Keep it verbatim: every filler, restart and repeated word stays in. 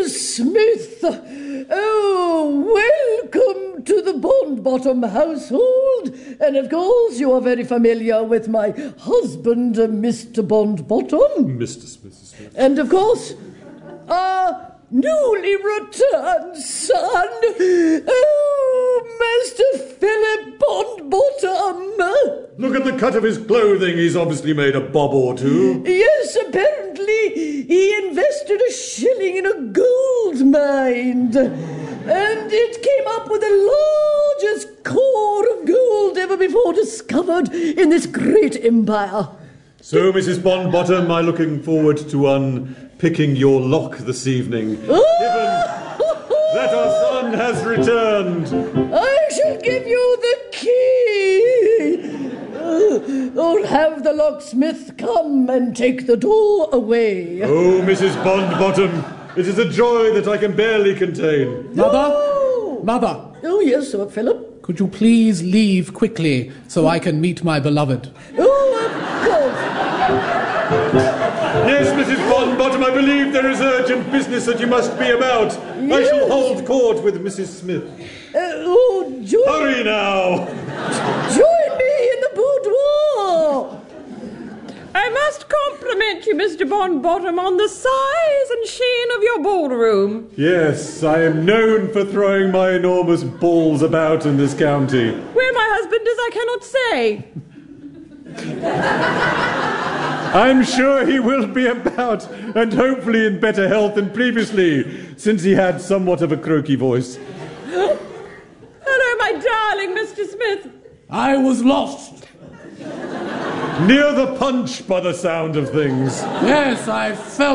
Missus Smith. Oh, welcome to the Bond-Bottom household. And of course, you are very familiar with my husband, uh, Mister Bond-Bottom. Mister Smith. Smith. And of course, our newly returned son, oh, Master Philip Bond-Bottom. Look at the cut of his clothing. He's obviously made a bob or two. Yes, apparently he invested a shilling in a gold mine. And it came up with the largest core of gold ever before discovered in this great empire. So, Missus Bond-Bottom, I'm looking forward to unpicking your lock this evening. Oh! Given that our son has returned. I shall give you the key. Uh, or have the locksmith come and take the door away. Oh, Missus Bond-Bottom, it is a joy that I can barely contain. Mother? Oh. Mother? Oh, yes, Sir Philip. Could you please leave quickly so I can meet my beloved? Oh, of course. Yes, Missus Bond-Bottom, I believe there is urgent business that you must be about. Yes. I shall hold court with Missus Smith. Uh, oh, join, Hurry now! join me in the boudoir. I must compliment you, Mister Bond-Bottom, on the size and sheen of your ballroom. Yes, I am known for throwing my enormous balls about in this county. Where my husband is, I cannot say. I'm sure he will be about, and hopefully in better health than previously, since he had somewhat of a croaky voice. Hello, my darling Mister Smith. I was lost. Near the punch by the sound of things. Yes, I fell